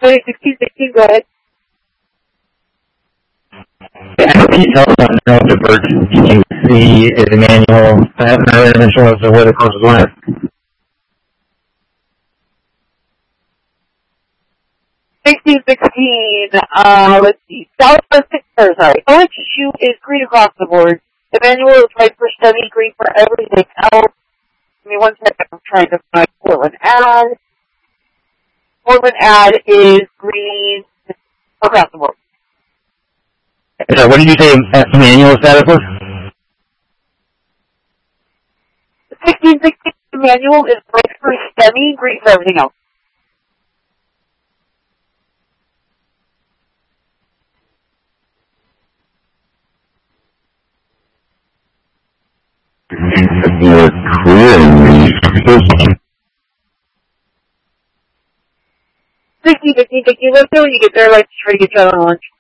Okay, 16, go ahead. How can you tell if the bird can see the manual? I'm not even sure as to where the courses went. 16, let's see. OHU is green across the board. The manual is red for study, green for everything else. Give me 1 second, I'm trying to find Portland Ad. Portland Ad is green across the board. So what did you say manual status was? 16, the manual is red for STEMI, green for everything else. More clearly. 16, let's go when you get there, let's try to get you out on lunch.